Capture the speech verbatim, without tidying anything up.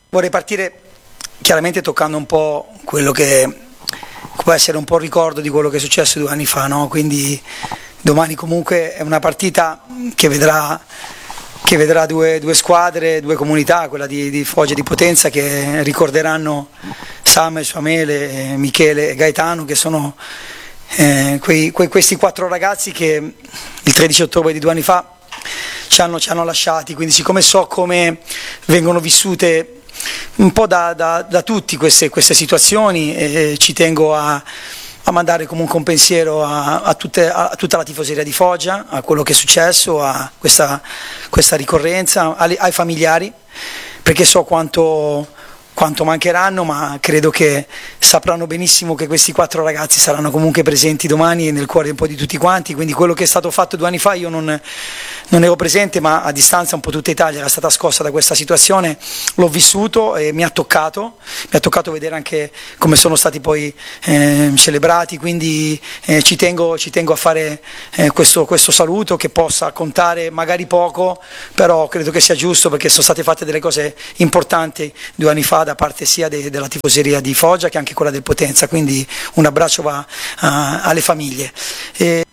Vorrei partire chiaramente toccando un po' quello che può essere un po' il ricordo di quello che è successo due anni fa, no? Quindi domani comunque è una partita che vedrà, che vedrà due, due squadre, due comunità, quella di, di Foggia e di Potenza, che ricorderanno Sam, Suamele, Michele e Gaetano, che sono eh, quei, quei, questi quattro ragazzi che il tredici ottobre di due anni fa ci hanno, ci hanno lasciati. Quindi siccome so come vengono vissute un po' da, da, da tutti queste, queste situazioni, eh, ci tengo a, a mandare comunque un pensiero a, a, tutte, a tutta la tifoseria di Foggia, a quello che è successo, a questa, questa ricorrenza, ai, ai familiari, perché so quanto, quanto mancheranno, ma credo che sapranno benissimo che questi quattro ragazzi saranno comunque presenti domani nel cuore un po' di tutti quanti. Quindi quello che è stato fatto due anni fa io non, non ero presente, ma a distanza un po' tutta Italia era stata scossa da questa situazione, l'ho vissuto e mi ha toccato, mi ha toccato vedere anche come sono stati poi eh, celebrati, quindi eh, ci, tengo, ci tengo a fare eh, questo, questo saluto che possa contare magari poco, però credo che sia giusto, perché sono state fatte delle cose importanti due anni fa da parte sia de, della tifoseria di Foggia che anche quella del Potenza, quindi un abbraccio va uh, alle famiglie. E